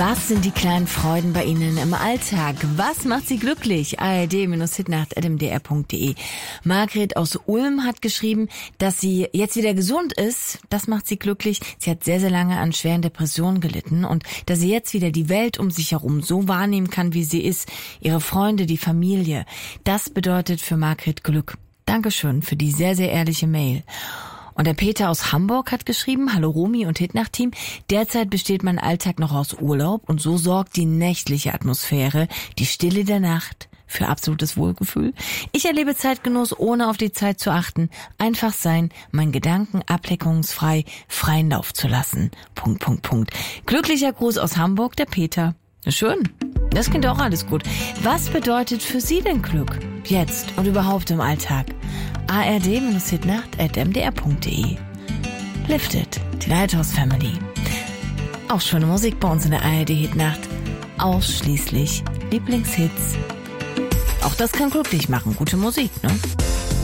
Was sind die kleinen Freuden bei Ihnen im Alltag? Was macht Sie glücklich? ard-hitnacht@mdr.de. Margret aus Ulm hat geschrieben, dass sie jetzt wieder gesund ist. Das macht sie glücklich. Sie hat sehr, sehr lange an schweren Depressionen gelitten und dass sie jetzt wieder die Welt um sich herum so wahrnehmen kann, wie sie ist. Ihre Freunde, die Familie. Das bedeutet für Margret Glück. Dankeschön für die sehr, sehr ehrliche Mail. Und der Peter aus Hamburg hat geschrieben, hallo Romy und Hitnacht-Team, derzeit besteht mein Alltag noch aus Urlaub und so sorgt die nächtliche Atmosphäre, die Stille der Nacht, für absolutes Wohlgefühl. Ich erlebe Zeitgenuss, ohne auf die Zeit zu achten, einfach sein, meinen Gedanken ablenkungsfrei freien Lauf zu lassen. ... Glücklicher Gruß aus Hamburg, der Peter. Schön. Das klingt auch alles gut. Was bedeutet für Sie denn Glück? Jetzt und überhaupt im Alltag? ard-hitnacht@mdr.de. Lifted, die Lighthouse Family. Auch schöne Musik bei uns in der ARD-Hitnacht. Ausschließlich Lieblingshits. Auch das kann glücklich machen. Gute Musik, ne?